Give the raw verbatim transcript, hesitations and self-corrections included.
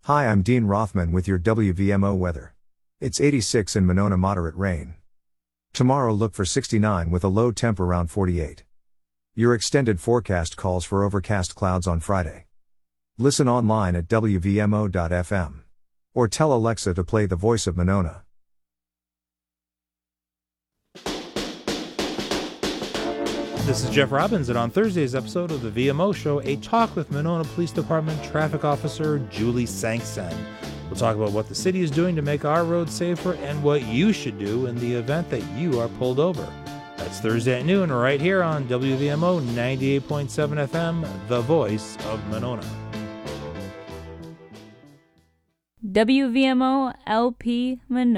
Hi, I'm Dean Rothman with your W V M O weather. It's eighty-six in Monona, moderate rain. Tomorrow look for sixty-nine with a low temp around forty-eight. Your extended forecast calls for overcast clouds on Friday. Listen online at W V M O dot F M. Or tell Alexa to play The Voice of Monona. This is Jeff Robbins, and on Thursday's episode of the V M O Show, a talk with Monona Police Department Traffic Officer Julie Sanksen. We'll talk about what the city is doing to make our roads safer and what you should do in the event that you are pulled over. That's Thursday at noon right here on W V M O ninety-eight point seven F M, the voice of Monona. W V M O L P Monona.